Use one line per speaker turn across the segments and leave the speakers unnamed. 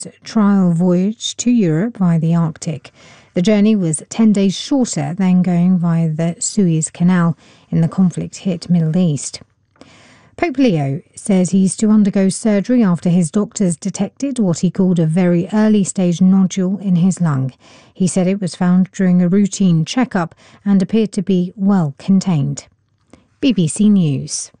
trial voyage to Europe via the Arctic. The journey was 10 days shorter than going via the Suez Canal in the conflict-hit Middle East. Pope Leo says he's to undergo surgery after his doctors detected what he called a very early-stage nodule in his lung. He said it was found during a routine checkup and appeared to be well contained. BBC News.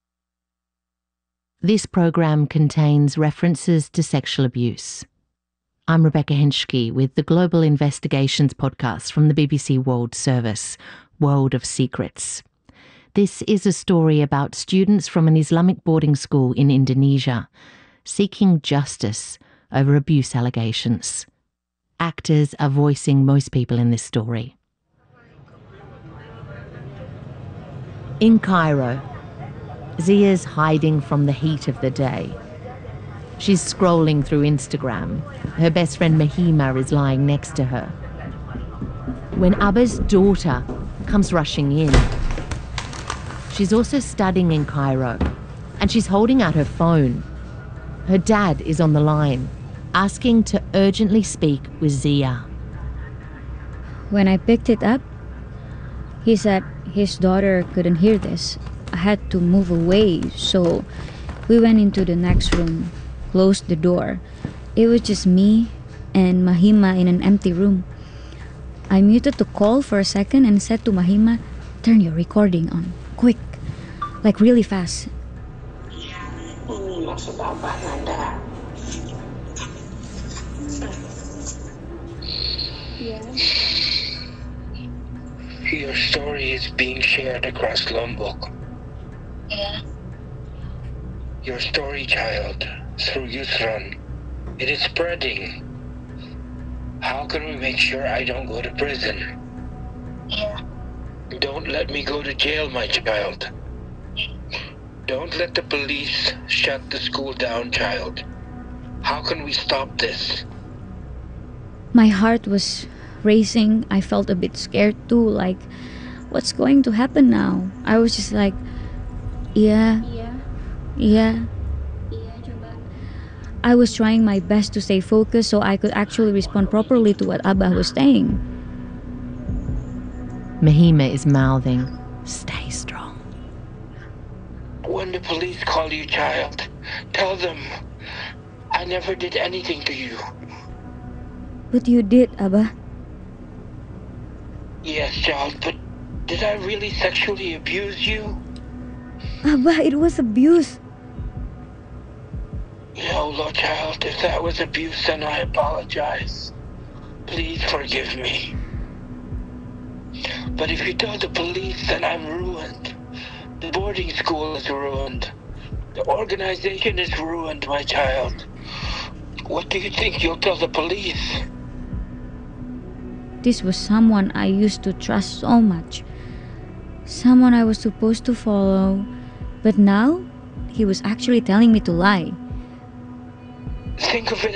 This programme contains references to sexual abuse. I'm Rebecca Henschke with the Global Investigations podcast from the BBC World Service, World of Secrets. This is a story about students from an Islamic boarding school in Indonesia seeking justice over abuse allegations. Actors are voicing most people in this story. In Cairo, Zia's hiding from the heat of the day. She's scrolling through Instagram. Her best friend Mahima is lying next to her. When Abba's daughter comes rushing in, she's also studying in Cairo, and she's holding out her phone. Her dad is on the line, asking to urgently speak with Zia.
When I picked it up, he said his daughter couldn't hear this. I had to move away, so we went into the next room, closed the door. It was just me and Mahima in an empty room. I muted the call for a second and said to Mahima, "Turn your recording on, quick, like really fast."
Your story is being shared across Lombok.
Yeah.
Your story, child, through Yusran. It is spreading. How can we make sure I don't go to prison?
Yeah.
Don't let me go to jail, my child. Don't let the police shut the school down, child. How can we stop this?
My heart was racing. I felt a bit scared too, like, what's going to happen now? I was just like, yeah. I was trying my best to stay focused so I could actually respond properly to what Abba was saying.
Mahima is mouthing, "Stay strong."
When the police call you, child, tell them I never did anything to you.
But you did, Abba.
Yes, child, but did I really sexually abuse you?
Abba, it was abuse.
No, Lord, child, if that was abuse, then I apologize. Please forgive me. But if you tell the police, then I'm ruined. The boarding school is ruined. The organization is ruined, my child. What do you think you'll tell the police?
This was someone I used to trust so much. Someone I was supposed to follow. But now, he was actually telling me to lie.
Think of it